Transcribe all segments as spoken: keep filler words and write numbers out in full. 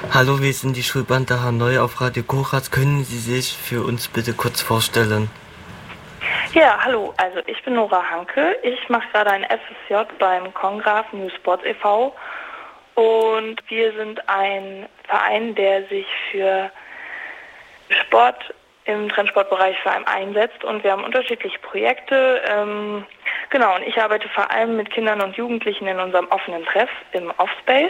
Hallo, wir sind die Schulbande Hanoi auf Radio Korax. Können Sie sich für uns bitte kurz vorstellen? Ja, hallo, also ich bin Nora Hanke. Ich mache gerade ein F S J beim Kongraf New Sports e V und wir sind ein Verein, der sich für Sport im Trendsportbereich vor allem einsetzt und wir haben unterschiedliche Projekte. Ähm, genau, und ich arbeite vor allem mit Kindern und Jugendlichen in unserem offenen Treff im Offspace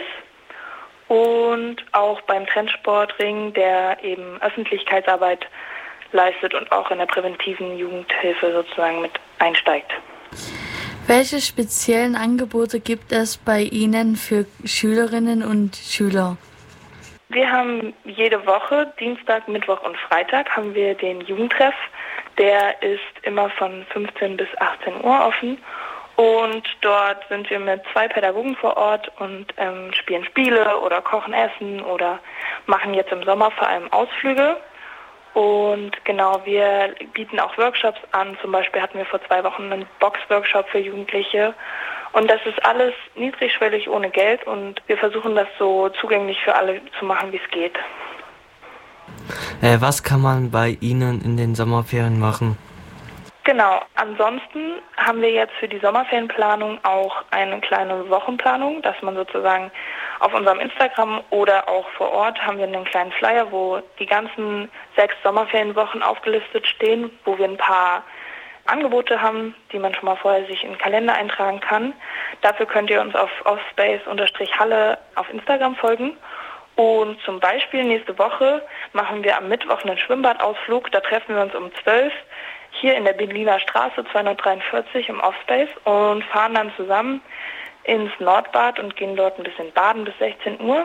und auch beim Trendsportring, der eben Öffentlichkeitsarbeit leistet und auch in der präventiven Jugendhilfe sozusagen mit einsteigt. Welche speziellen Angebote gibt es bei Ihnen für Schülerinnen und Schüler? Wir haben jede Woche, Dienstag, Mittwoch und Freitag, haben wir den Jugendtreff. Der ist immer von fünfzehn bis achtzehn Uhr offen. Und dort sind wir mit zwei Pädagogen vor Ort und ähm, spielen Spiele oder kochen Essen oder machen jetzt im Sommer vor allem Ausflüge. Und genau, wir bieten auch Workshops an. Zum Beispiel hatten wir vor zwei Wochen einen Box-Workshop für Jugendliche. Und das ist alles niedrigschwellig ohne Geld und wir versuchen das so zugänglich für alle zu machen, wie es geht. Äh, was kann man bei Ihnen in den Sommerferien machen? Genau, ansonsten haben wir jetzt für die Sommerferienplanung auch eine kleine Wochenplanung, dass man sozusagen auf unserem Instagram oder auch vor Ort haben wir einen kleinen Flyer, wo die ganzen sechs Sommerferienwochen aufgelistet stehen, wo wir ein paar Angebote haben, die man schon mal vorher sich in den Kalender eintragen kann. Dafür könnt ihr uns auf offspace-halle auf Instagram folgen. Und zum Beispiel nächste Woche machen wir am Mittwoch einen Schwimmbadausflug. Da treffen wir uns um zwölf hier in der Berliner Straße zweihundertdreiundvierzig im Offspace und fahren dann zusammen ins Nordbad und gehen dort ein bisschen baden bis sechzehn Uhr.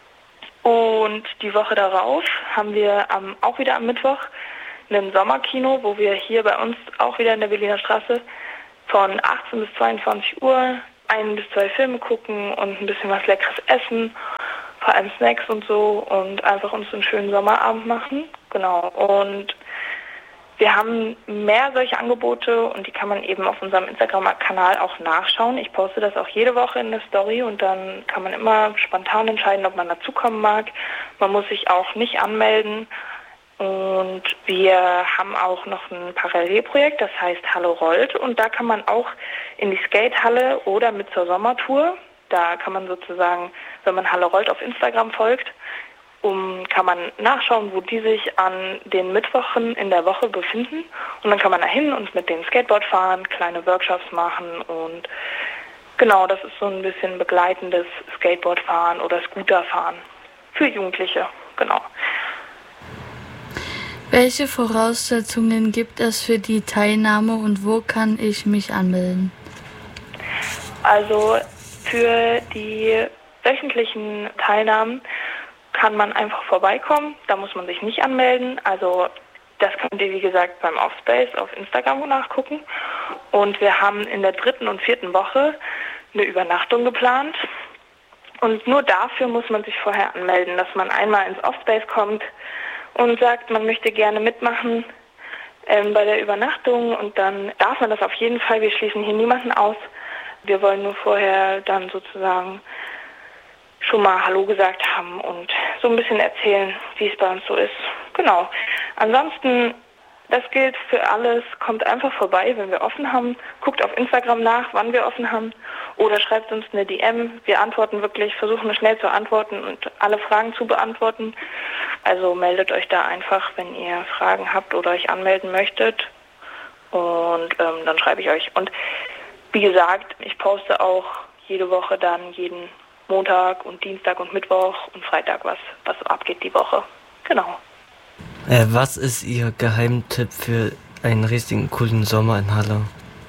Und die Woche darauf haben wir am, auch wieder am Mittwoch ein Sommerkino, wo wir hier bei uns auch wieder in der Berliner Straße von achtzehn bis zweiundzwanzig Uhr ein bis zwei Filme gucken und ein bisschen was Leckeres essen, vor allem Snacks und so und einfach uns einen schönen Sommerabend machen. Genau. Und wir haben mehr solche Angebote und die kann man eben auf unserem Instagram-Kanal auch nachschauen. Ich poste das auch jede Woche in der Story und dann kann man immer spontan entscheiden, ob man dazukommen mag. Man muss sich auch nicht anmelden. Und wir haben auch noch ein Parallelprojekt, das heißt Hallo Rollt. Und da kann man auch in die Skatehalle oder mit zur Sommertour. Da kann man sozusagen, wenn man Hallo Rollt auf Instagram folgt, um, kann man nachschauen, wo die sich an den Mittwochen in der Woche befinden. Und dann kann man da hin und mit denen Skateboard fahren, kleine Workshops machen. Und genau, das ist so ein bisschen begleitendes Skateboardfahren oder Scooterfahren für Jugendliche. Genau. Welche Voraussetzungen gibt es für die Teilnahme und wo kann ich mich anmelden? Also für die wöchentlichen Teilnahmen kann man einfach vorbeikommen, da muss man sich nicht anmelden. Also das könnt ihr wie gesagt beim Offspace auf Instagram nachgucken. Und wir haben in der dritten und vierten Woche eine Übernachtung geplant. Und nur dafür muss man sich vorher anmelden, dass man einmal ins Offspace kommt und sagt, man möchte gerne mitmachen ähm, bei der Übernachtung und dann darf man das auf jeden Fall. Wir schließen hier niemanden aus. Wir wollen nur vorher dann sozusagen schon mal Hallo gesagt haben und so ein bisschen erzählen, wie es bei uns so ist. Genau. Ansonsten, das gilt für alles. Kommt einfach vorbei, wenn wir offen haben. Guckt auf Instagram nach, wann wir offen haben oder schreibt uns eine D M. Wir antworten wirklich, versuchen schnell zu antworten und alle Fragen zu beantworten. Also meldet euch da einfach, wenn ihr Fragen habt oder euch anmelden möchtet. Und ähm, dann schreibe ich euch. Und wie gesagt, ich poste auch jede Woche dann jeden Montag und Dienstag und Mittwoch und Freitag, was, was so abgeht die Woche. Genau. Äh, was ist Ihr Geheimtipp für einen richtigen coolen Sommer in Halle?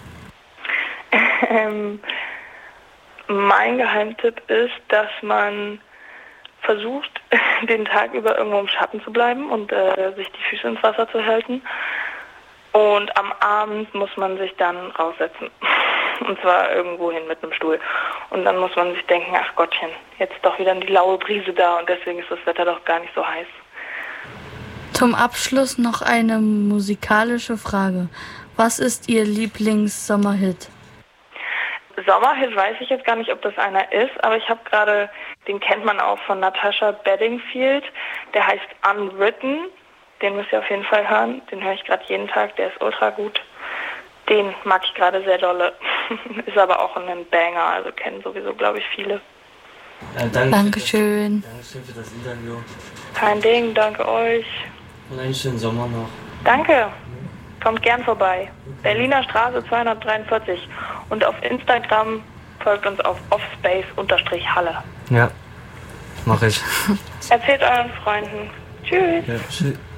ähm, mein Geheimtipp ist, dass man versucht, den Tag über irgendwo im Schatten zu bleiben und äh, sich die Füße ins Wasser zu halten. Und am Abend muss man sich dann raussetzen. Und zwar irgendwo hin mit einem Stuhl. Und dann muss man sich denken, ach Gottchen, jetzt ist doch wieder die laue Brise da und deswegen ist das Wetter doch gar nicht so heiß. Zum Abschluss noch eine musikalische Frage. Was ist Ihr Lieblings-Sommerhit? Sommerhit weiß ich jetzt gar nicht, ob das einer ist, aber ich habe gerade Den kennt man auch von Natasha Bedingfield. Der heißt Unwritten. Den müsst ihr auf jeden Fall hören. Den höre ich gerade jeden Tag. Der ist ultra gut. Den mag ich gerade sehr dolle. Ist aber auch ein Banger. Also kennen sowieso, glaube ich, viele. Äh, danke Dankeschön. Für das, Dankeschön für das Interview. Kein Ding. Danke euch. Und einen schönen Sommer noch. Danke. Kommt gern vorbei. Berliner Straße zweihundertdreiundvierzig. Und auf Instagram folgt uns auf offspace-halle. Ja, mach ich. Erzählt euren Freunden. Tschüss. Ja, tschüss.